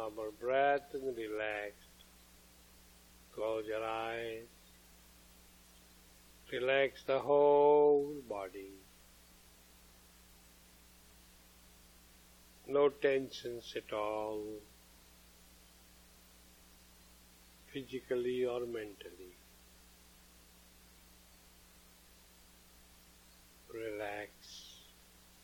normal breath and relaxed. Close your eyes. Relax the whole body. No tensions at all, physically or mentally.